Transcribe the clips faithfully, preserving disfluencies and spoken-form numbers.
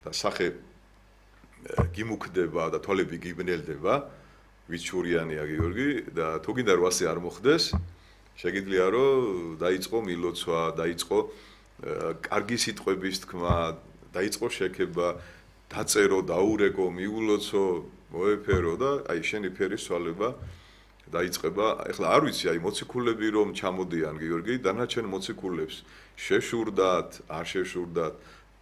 და სახე გიმუქდება და თვალები გიბნელდება ვიჩურიანია გიორგი და თუ გინდა რომ ასე არ მოხდეს შეგიძლია რომ დაიწყო მილოცვა დაიწყო კარგი სიტყვების თქმა დაიწყო შექება დაწერო დაურეკო მიულოცო მოეფერო და აი შენი ფერის ცვალება დაიწყება ეხლა არ ვიცი აი მოციქულები რომ ჩამოდიან გიორგი დანარჩენ მოციქულებს შეშურდათ არ შეშურდათ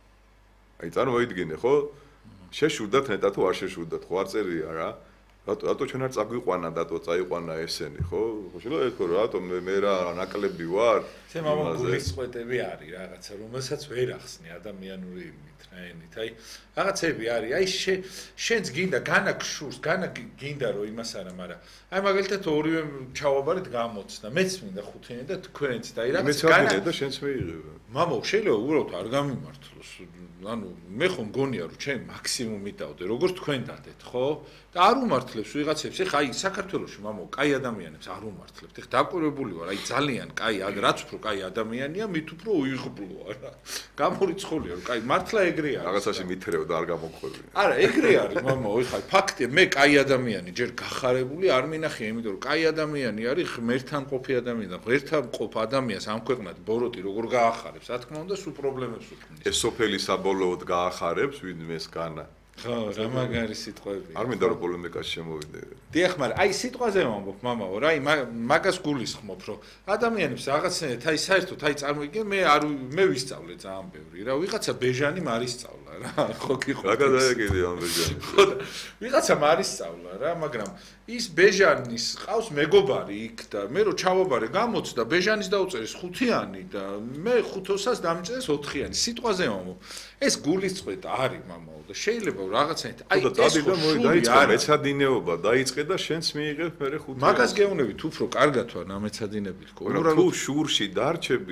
აი წარმოიდგინე ხო შეშურდათ ნეტა თუ არ შეშურდათ ხო არ წერია რა რატო რატო ჩვენ არ წაგვიყვანა დატო წაიყვანა ესენი ხო ხო შეიძლება ეთქო რატო მე მე რა ნაკლები ვარ ეს მამა გულისწყეტები არის რაღაცა რომელსაც ვერ ახსნი ადამიანური იმით რა ენით აი რაღაცები არის აი შენც გინდა განაგშურს განა გინდა რომ იმას არა მაგრამ აი მაგალითად ორივე ჩავაბარეთ გამოცდა მეც მინდა ხუთიანი და თქვენც და აი რაღაც განა და შენც მიიღება მამა შეიძლება უბრალოდ არ გამიმართლოს ანუ მე ხომ მგონია რომ ჩემ მაქსიმუმი დავდე როგორც თქვენ დადეთ ხო და არ უმართლებს ვიღაცებს ეხა აი საქართველოში მამო კაი ადამიანებს არ უმართლებთ ეხა დაკვირვებული ვარ აი ძალიან კაი რაც უფრო კაი ადამიანია მით უფრო უიღბლოა რა გამორიცხულია რომ კაი მართლა ეგრე არის რაღაცაში მითრევ და არ გამოყვები არა ეგრე არის მამო ეხა ფაქტია მე კაი ადამიანი ჯერ გახარებული არ მინახია იმიტომ რომ კაი ადამიანი არის ღმერთთან ყოფი ადამიანი და ღმერთთან ყოფ ადამიანს ამ ქვეყნად ბოროტი როგორ გაახარებს რა თქმა უნდა სულ პრობლემებს უქმნის ეს სოფელი საბოლოოდ გაახარებს ვინმეს განა ხო რა მაგარი სიტყვები არ მინდა რომ პოლემიკაში შემოვიდე დიახ მაგრამ აი სიტყვაზე ვამბობ მამაო რა აი მაგას გულისხმობ რომ ადამიანებს რაღაცნაირად აი საერთოდ აი წარმოიდგინე მე არ მე ვისწავლე ძალიან ბევრი რა ვიღაცა ბეჟანი მარისწავლა რა ხო გიხო რა გადაეკიდე ამ ბეჟანი ხო ვიღაცა მარისწავლა რა მაგრამ ის ბეჟანის ყავს მეგობარი იქ და მე რო ჩავაბარე გამოცდა ბეჟანის დაუწერეს ხუთიანი და მე ხუთოსას დამიწერეს ოთხიანი სიტყვაზე მამაო ეს გულისწყეტ არის მამაო და შეიძლება რაღაცნაირად აი ეს და დაიწყე მეცადინეობა დაიწყე და შენც მიიღებ მე ხუთი მაგას გეუბნებით უფრო კარგად ვარ ამეცადინებით ხო უბრალოდ თუ შურში დარჩები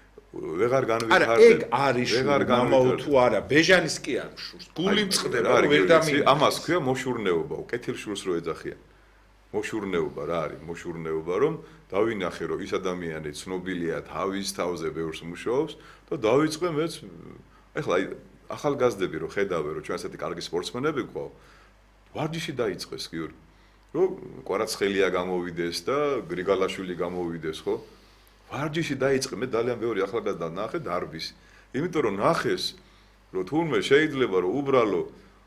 ვეღარ განვითარდება არა ეგ არის მამაო თუ არა ბეჟანის კი არ შურს გული მწყდება რომ ვერ დამი ამას ქვია მოშურნეობა კეთილ შურს რო ეძახიან მოშურნეობა რა არის მოშურნეობა რომ დავინახე რომ ის ადამიანი ცნობილია თავის თავზე ბევრს მუშაობს და დავიწყე მეც ეხლა აი ახალგაზრდები რო ხედავენ რომ ჩვენ ასეთი კარგი სპორტსმენები გვყავ ვარჯიში დაიწყეს გიორგი რომ კვარაცხელია გამოვიდეს და გრიგალაშვილი გამოვიდეს ხო ვარჯიში დაიწყე მე ძალიან ბევრი ახალგაზრდა ნახე დარბის იმიტომ რომ ნახეს რომ თურმე შეიძლება რომ უბრალო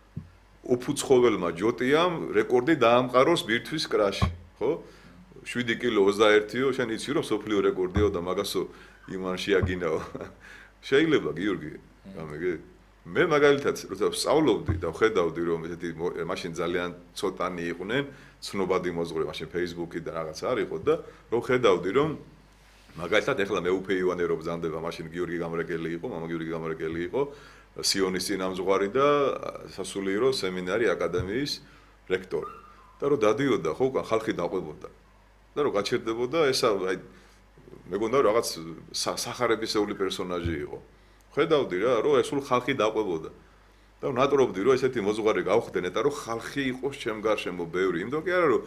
უფუცხოველმა ჯოტიამ რეკორდი დაამყაროს ბირთვის კრაში ხო შვიდი კილო ოცდაერთიო შენ იცი რომ სოფლიო რეკორდიო და მაგასო იმანში აგინაო შეიძლება გიორგი გამიგე მე მაგალითად როცა ვსწავლობდი და ვხედავდი რომ ესეთი მაშინ ძალიან ცოტანი იყვნენ ცნობადი მოძღვრე მაშინ Facebook-ი და რაღაც არ იყო და რომ ხედავდი რომ მაგალითად ეხლა მეუფე ივანე რო ბრძანდება მაშინ გიორგი გამრეკელი იყო მამა გიორგი გამრეკელი იყო სიონის წინამძღვარი და სასულიერო სემინარი აკადემიის რექტორი და რომ დადიოდა ხო უკან ხალხი დაყვებოდა და რომ გაჩერდებოდა ესა აი მეგონა რაღაც სახარებისეული პერსონაჟი იყო ხედავდი რა რომ ეს სულ ხალხი დაყვებოდა და ნატრობდი რომ ესეთი მოძღვარი გავხდე ნეტა რომ ხალხი იყოს ჩემ გარშემო ბევრი იმიტომ კი არა რომ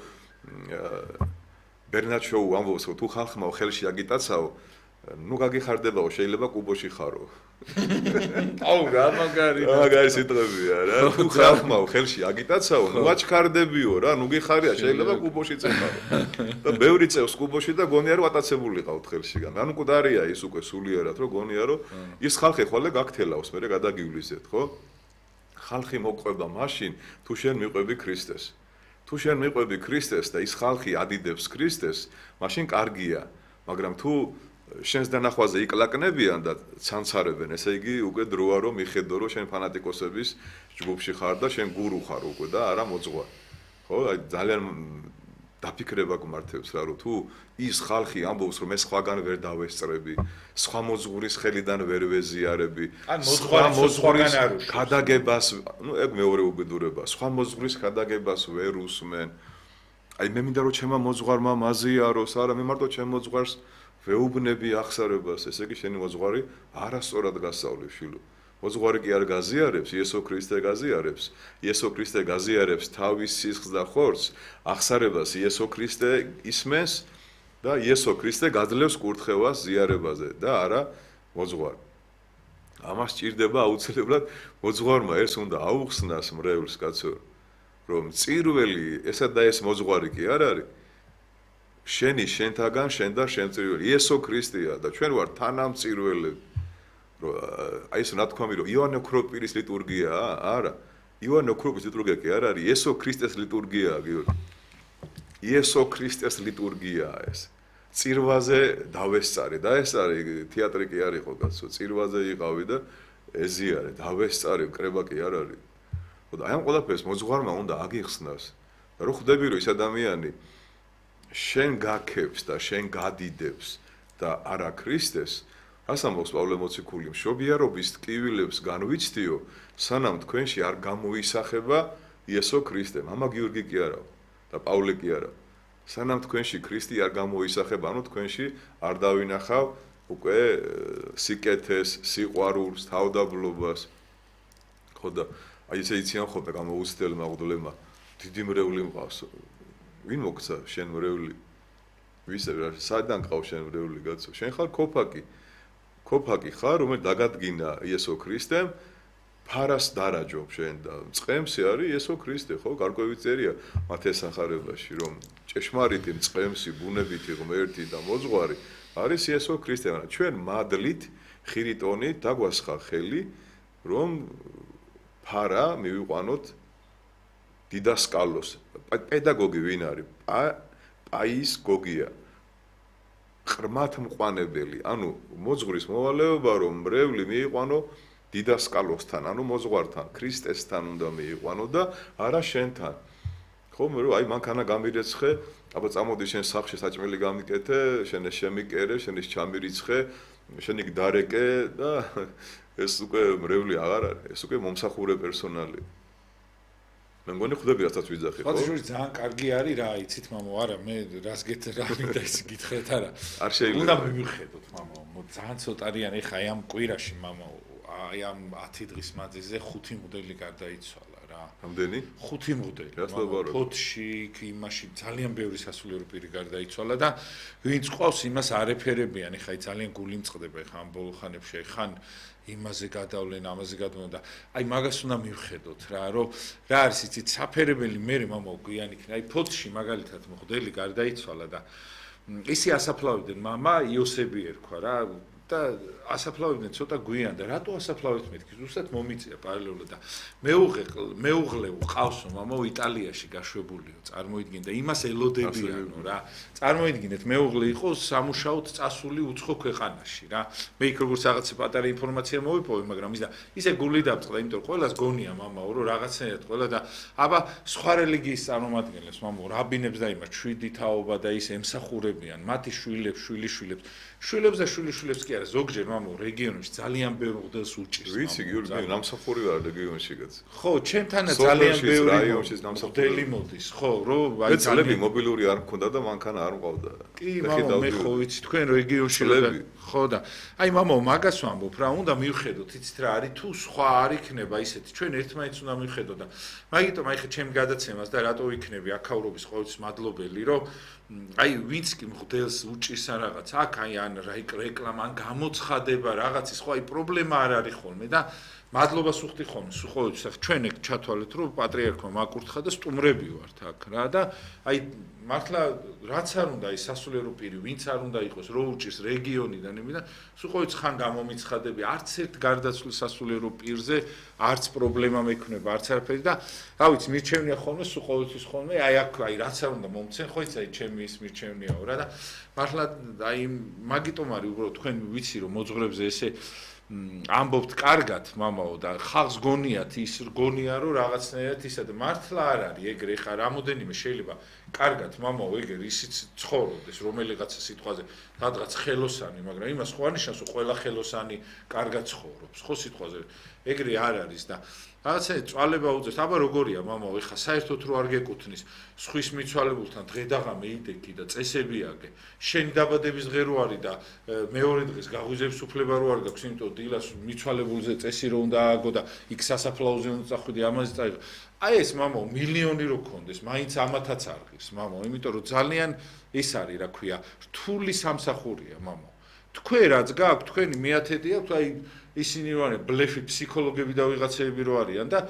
ბერნარდ შოუ ამბობს რომ თუ ხალხმა ხელში აგიტაცაო ნუ გაგიხარდებაო შეიძლება კუბოში ხარო აუ რა მაგარი მაგარი სიტყვებია რა თუ ხალხმა ხელში აგიტაცაო ნუ აჩქარდებიო რა ნუ გიხარია შეიძლება კუბოში წეხარო და ბევრი წევს კუბოში და გონია რომ ატაცებული ყავთ ხელშიგან ანუ მკვდარია ის უკვე სულიერად რომ გონია რომ ის ხალხი ხოლმე გაგთელავს მე გადაგივლისეთ ხო ხალხი მოყვება მაშინ თუ შენ მიყვები ქრისტეს თუ შენ მიყვები ქრისტეს და ის ხალხი ადიდებს ქრისტეს მაშინ კარგია მაგრამ თუ შენს დანახვაზე იკლაკნებიან და ცანცარებენ ესე იგი უკვე დროა რომ მიხედო რომ შენ ფანატიკოსების ჯგუფში ხარ და შენ გურუ ხარ უკვე და არა მოძღვარი ხო აი ძალიან დაფიქრება გმართებს რა რომ თუ ის ხალხი ამბობს რომ მე სხვაგან ვერ დავესწრები სხვა მოძღვრის ხელიდან ვერ ვეზიარები ან მოძღვარი სხვაგან არ უშავს ქადაგებას ნუ ეგ მეორე უბედურება სხვა მოძღვრის ქადაგებას ვერ უსმენ აი მე მინდა რომ ჩემმა მოძღვარმა მაზიაროს არა მე მარტო ჩემ მოძღვარს ვეუბნები ახსარებას ესე იგი შენი მოძღვარი არასწორად გასწავლებს შილო მოძღვარი კი არ გაზიარებს იესო ქრისტე გაზიარებს იესო ქრისტე გაზიარებს თავის სისხლს და ხორცს ახსარებას იესო ქრისტე ისმენს და იესო ქრისტე გაძლევს კურთხევას ზიარებაზე და არა მოძღვარი ამას ჭირდება აუცილებლად მოძღვარმა ეს უნდა აუხსნას მრევლს კაცო რომ წირველი ესა და ეს მოძღვარი კი არ არის შენი შენთაგან შენ და შენ წირველი იესო ქრისტეა და ჩვენ ვარ თანამწირველები რომ აი ეს ნათქვამი რომ იოანე ოქროპირის ლიტურგიაა არა იოანე ოქროპირის ლიტურგია კი არ არის იესო ქრისტეს ლიტურგიაა გიორგი იესო ქრისტეს ლიტურგიაა ეს წირვაზე დავესწარი და ეს არის თეატრი კი არ იყო კაცო წირვაზე იყავი და ეზიარე დავესწარი კრება კი არ არის ხო და აი ამ ყველაფერს მოძღვარმა უნდა აგიხსნას და რო ხვდები რომ ეს ადამიანი შენ გაქებს და შენ გადიდებს და არა ქრისტეს რას ამბობს პავლე მოციქული მშობიარობის ტკივილებს განვიცდიო სანამ თქვენში არ გამოისახება იესო ქრისტე მამა გიორგი კი არა და პავლე კი არა სანამ თქვენში ქრისტე არ გამოისახება ანუ თქვენში არ დავინახავ უკვე სიკეთეს სიყვარულს თავდაბლობას ხო და აი ესე იციან ხოლმე გამოუცდელმა მღვდლებმა დიდი მრევლი მყავს ვინ მოგცა შენ მრევლი ვისე სადან ყავს შენ მრევლი კაცო შენ ხარ ქოფაკი ქოფაკი ხარ რომელიც დაგადგინა იესო ქრისტემ ფარას დარაჯობ შენ და წყემსი არის იესო ქრისტე ხო გარკვევით წერია მათეს სახარებაში რომ ჭეშმარიტი წყემსი ბუნებითი ღმერთი და მოძღვარი არის იესო ქრისტე მაგრამ ჩვენ მადლით ხირიტონით დაგვასხა ხელი რომ ფარა მივიყვანოთ დიდასკალოს პედაგოგი ვინ არის პაის გოგია ყრმათ მყვანებელი ანუ მოძღვრის მოვალეობა რომ მრევლი მიიყვანო დიდასკალოსთან ანუ მოძღვართან ქრისტესთან უნდა მიიყვანო და არა შენთან ხო მე რომ აი მანქანა გამირეცხე აბა წამოდი შენ სახლში საჭმელი გამიკეთე შენ ეს შემიკერე შენ ეს ჩამირიცხე შენ იქ დარეკე და ეს უკვე მრევლი აღარ არის ეს უკვე მომსახურე პერსონალი მე მგონი ხვდები რასაც ვიძახი ხო? ხო, ძალიან კარგი არის რა, იცით მამო, არა, მე რას გეთ რა მინდა ის გითხრეთ არა. არ შეიძლება. უნდა მივიხედოთ მამო, ძალიან ცოტარიან ეხა აი ამ კვირაში მამო, აი ამ ათი დღის მანძილზე ხუთი მოდელი გარდაიცვალა რა. რამდენი? ხუთი მოდელი. ფოთში, იმაში ძალიან ბევრი სასულიერო პირი გარდაიცვალა და ვინც ყავს იმას არეფერებიან, ეხა ძალიან გული მწყდება ეხა ამ ბოლო ხანებში, ხან იმაზე გადავლენ, ამაზე გადმოდა. აი მაგას უნდა მივხედოთ რა, რომ რა არის იცით საფერებელი მე მამო გვიან იქნა. აი ფოთში მაგალითად მღვდელი გარდაიცვალა და ისი ასაფლავდნენ მამა იოსები ერქვა რა და ასაფლავდნენ ცოტა გვიან და რატო ასაფლავეთ მეთქი ზუსტად მომიწია პარალელურად და მეუღე მეუღლე ყავსო მამო იტალიაში გაშვებულიო წარმოიდგინე და იმას ელოდებიანო რა წარმოიდგინეთ მეუღლე იყო სამუშაოდ წასული უცხო ქვეყანაში რა მე იქ როგორც რაღაცა პატარა ინფორმაცია მოვიპოვე მაგრამ ის და ისე გული დაწყდა იმიტომ რომ ყველას გონია მამაო რომ რაღაცნაირად ყველა და აბა სხვა რელიგიის წარმომადგენლებს მამო რაბინებს და იმას შვიდი თაობა და ის ემსახურებიან მათი შვილებს შვილიშვილებს შვილებს და შვილიშვილებს კი არა ზოგჯერ მამო რეგიონებში ძალიან ბევრ მღვდელს უჭირს ვიცი გიორგი ნამსახური ვარ რეგიონში კაც ხო ჩემთანა ძალიან ბევრი რაიონში ნამსახური მოდის ხო რომ აი ძალები მობილური არ მქონდა და მანქანა არ მყავდა კი მამო მე ხო ვიცი თქვენ რეგიონში ხო და აი მამო მაგას ვამბობ რა უნდა მივხედოთ იცით რა არის თუ სხვა არ იქნება ისეთი ჩვენ ერთმანეთს უნდა მივხედოთ და მაგიტომ აი ხე ჩემი გადაცემას და რატო ვიქნები აქაურობის ყოველთვის მადლობელი რომ აი ვინც კი მღვდელს უჭირს რაღაც აქ აი ან რეკლამა ან გამოცხადება რაღაცის ხო აი პრობლემა არ არის ხოლმე და მადლობას უხდი ხოლმე ყოველთვის ახ ჩვენ ეგ ჩათვალეთ რომ პატრიარქმა მაკურთხა და სტუმრები ვართ აქ რა და აი მართლა რაც არ უნდა ის სასულიერო პირი ვინც არ უნდა იყოს რო უჭირს რეგიონიდან იმიდან ყოველთვის ხან გამომიცხადები არც ერთ გარდაცვლილ სასულიერო პირზე არც პრობლემა მექნება არც არაფერი და რა ვიცი მირჩევნია ხოლმე ყოველთვის ხოლმე აი აქ აი რაც არ უნდა მომცენ ხო იცი აი ჩემი ის მირჩევნიაო რა და მართლა აი მაგიტომ არის უბრალოდ თქვენ ვიცი რომ მოძღვრებზე ესე ამბობთ კარგად მამაო და ხალხს გონიათ ის გონია რომ რაღაცნაირად ისა და მართლა არ არის ეგრე ხა რამოდენიმე შეიძლება კარგად მამაო ეგრე ისიც ცხოვრობდეს რომელიღაცა სიტყვაზე რადგან ხელოსანი მაგრამ იმას ხო ანიშნავს რომ ყველა ხელოსანი კარგად ცხოვრობს ხო სიტყვაზე ეგრე არ არის და რაღაცა წვალება უძებს აბა როგორია მამაო ეხა საერთოდ რო არ გეკუთნის სხვის მიცვალებულთან დღედაღამე იდექი და წესები აგე შენი დაბადების დღე რო არის და მეორე დღეს გაღვიძებს უფლება რო არ გაქვს იმიტომ დილას მიცვალებულზე წესი რო უნდა ააგო და იქ სასაფლაოზე უნდა წახვიდე ამაზე წაიღო აი ეს მამაო მილიონი რო გქონდეს მაინც ამათაც არ ღირს მამაო იმიტომ რომ ძალიან ეს არის რა ქვია რთული სამსახურია მამაო თქვენ რაც გაქვთ თქვენი მეათედი აქვს აი ისინი რო არიან ბლეფი ფსიქოლოგები და ვიღაცები რო არიან და